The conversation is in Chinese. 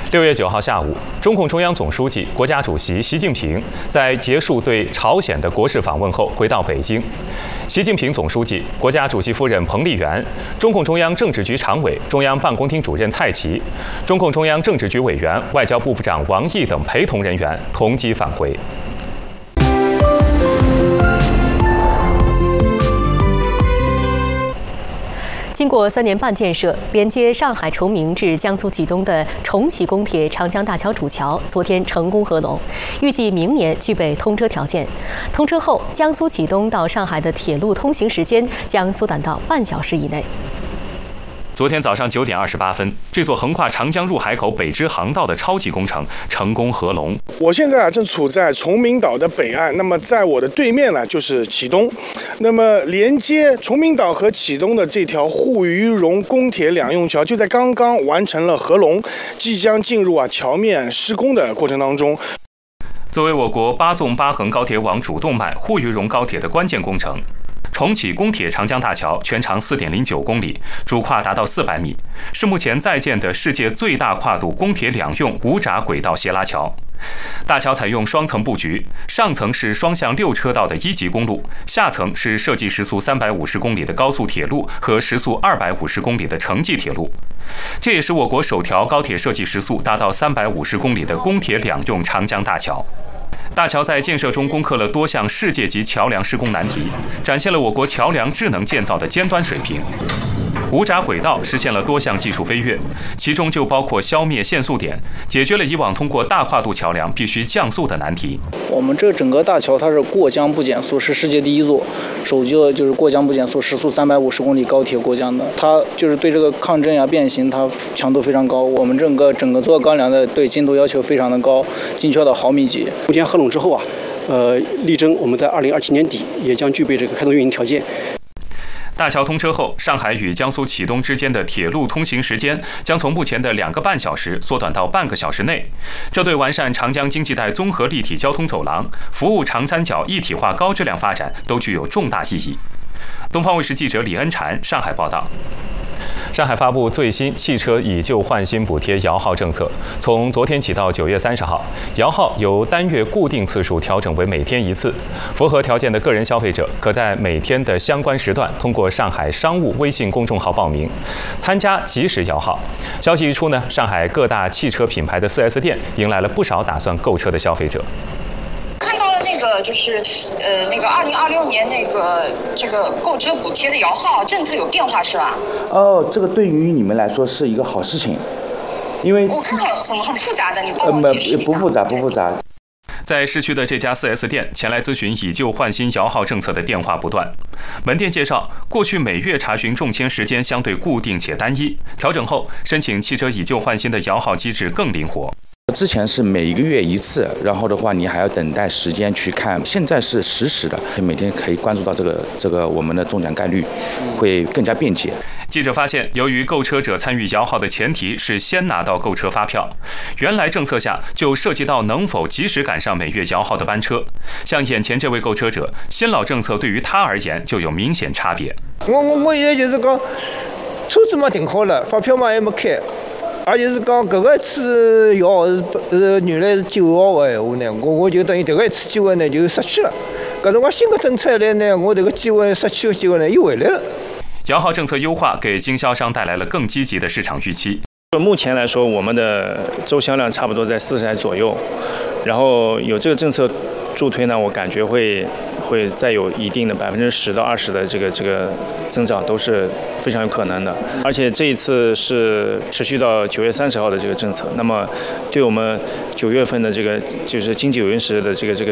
6月9号下午，中共中央总书记、国家主席习近平在结束对朝鲜的国事访问后回到北京。习近平总书记、国家主席夫人彭丽媛、中共中央政治局常委、中央办公厅主任蔡奇、中共中央政治局委员、外交部部长王毅等陪同人员同机返回。 经过3年半建设，连接上海崇明至江苏启东的重启宫铁长江大桥主桥昨天成功合龙，预计明年具备通车条件。通车后，江苏启东到上海的铁路通行时间将缩短到半小时以内。 昨天早上9点28分，这座横跨长江入海口北支航道的超级工程成功合龙。 我现在正处在崇明岛的北岸，那么在我的对面呢就是启东，那么连接崇明岛和启东的这条沪渝蓉公铁两用桥就在刚刚完成了合龙，即将进入桥面施工的过程当中。 作为我国8纵8横高铁网主动脉沪渝蓉高铁的关键工程，重启宫铁长江大桥全长4.09公里，主跨达到400米，是目前在建的世界最大跨度宫铁两用无闸轨道斜拉桥。大桥采用双层布局，上层是双向6车道的1级公路，下层是设计时速350公里的高速铁路和时速250公里的城际铁路。这也是我国首条高铁设计时速达到350公里的宫铁两用长江大桥。大桥在建设中攻克了多项世界级桥梁施工难题，展现了我国桥梁智能建造的尖端水平。无闸轨道实现了多项技术飞跃，其中就包括消灭限速点，解决了以往通过大跨度桥梁必须降速的难题。 我们这整个大桥它是过江不减速，是世界第一座，首座就是过江不减速，时速350公里高铁过江的。它就是对这个抗震呀、变形，它强度非常高。我们整个做钢梁的对精度要求非常的高，精确到毫米级。 目前合龙之后啊，力争我们在2027年底也将具备这个开通运营条件。 大桥通车后，上海与江苏启东之间的铁路通行时间将从目前的2个半小时缩短到半个小时内，这对完善长江经济带综合立体交通走廊、服务长三角一体化高质量发展都具有重大意义。东方卫视记者李恩婵上海报道。上海发布最新汽车以旧换新补贴摇号政策，从昨天起到9月30号，摇号由单月固定次数调整为每天1次。符合条件的个人消费者可在每天的相关时段通过上海商务微信公众号报名，参加即时摇号。消息一出呢，上海各大汽车品牌的4S 店迎来了不少打算购车的消费者。 看到了那个就是那个2026年这个购车补贴的摇号政策有变化是吧？ 哦，这个对于你们来说是一个好事情，因为我看很复杂的，你帮我解释一下。 不复杂。 在市区的这家4S 店，前来咨询以旧换新摇号政策的电话不断。门店介绍，过去每月查询中签时间相对固定且单一，调整后申请汽车以旧换新的摇号机制更灵活。 之前是每个月1次，然后的话你还要等待时间去看，现在是实时的，每天可以关注到这个我们的中奖概率会更加便捷。 记者发现，由于购车者参与摇号的前提是先拿到购车发票，原来政策下就涉及到能否及时赶上每月摇号的班车。像眼前这位购车者，新老政策对于他而言就有明显差别。 我现在就是讲，车子嘛订好了，发票嘛还没开。而且是讲搿个一次摇号是原来是9号的闲话呢，我就等于迭个一次机会呢就失去了。搿辰光新的政策一来呢，我迭个机会失去的机会呢又回来了。 摇号政策优化给经销商带来了更积极的市场预期。 目前来说，我们的周销量差不多在40台左右，然后有这个政策助推呢，我感觉会再有一定的10%到20%的这个增长都是非常有可能的。而且这一次是持续到9月30号的这个政策，那么对我们9月份的这个就是经济有因时的这个